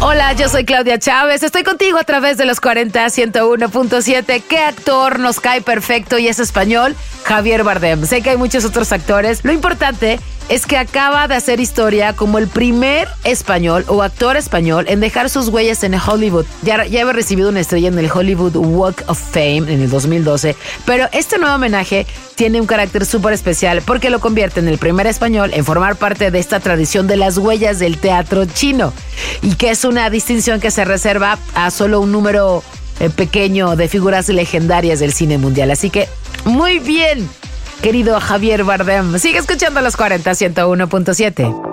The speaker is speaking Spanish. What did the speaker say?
Hola, yo soy Claudia Chávez. Estoy contigo a través de los 40-101.7. ¿Qué actor nos cae perfecto y es español? Javier Bardem. Sé que hay muchos otros actores. Lo importante es que acaba de hacer historia como el primer español o actor español en dejar sus huellas en Hollywood. Ya había recibido una estrella en el Hollywood Walk of Fame en el 2012, pero este nuevo homenaje tiene un carácter súper especial porque lo convierte en el primer español en formar parte de esta tradición de las huellas del teatro chino, y que es una distinción que se reserva a solo un número pequeño de figuras legendarias del cine mundial. Así que muy bien, querido Javier Bardem. Sigue escuchando los 40-101.7.